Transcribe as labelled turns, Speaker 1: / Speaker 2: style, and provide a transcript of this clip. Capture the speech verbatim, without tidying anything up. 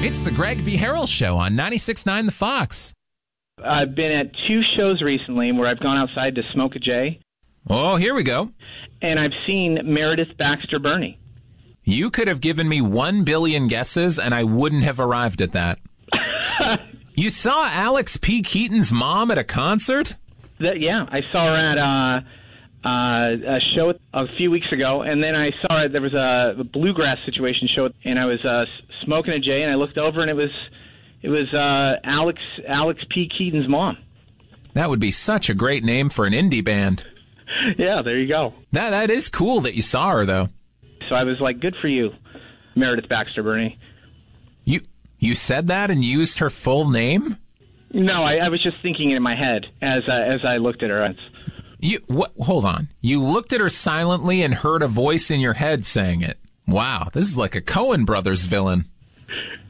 Speaker 1: It's the Greg B. Harrell Show on ninety-six point nine The Fox.
Speaker 2: I've been at two shows recently where I've gone outside to smoke a J.
Speaker 1: Oh, here we go.
Speaker 2: And I've seen Meredith Baxter Birney.
Speaker 1: You could have given me one billion guesses, and I wouldn't have arrived at that. You saw Alex P. Keaton's mom at a concert?
Speaker 2: That, yeah, I saw her at uh, uh, a show a few weeks ago, and then I saw her, there was a, a bluegrass situation show, and I was uh, smoking a J, and I looked over, and it was it was uh, Alex Alex P. Keaton's mom.
Speaker 1: That would be such a great name for an indie band.
Speaker 2: Yeah, there you go.
Speaker 1: That That is cool that you saw her, though.
Speaker 2: So I was like, good for you, Meredith Baxter Birney.
Speaker 1: You you said that and used her full name?
Speaker 2: No, I, I was just thinking it in my head as uh, as I looked at her. It's,
Speaker 1: You what? Hold on. You looked at her silently and heard a voice in your head saying it. Wow, this is like a Coen Brothers villain.